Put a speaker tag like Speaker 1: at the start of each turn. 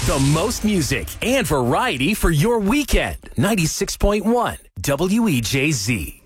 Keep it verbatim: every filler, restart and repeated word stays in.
Speaker 1: The most music and variety for your weekend. ninety-six point one W E J Z.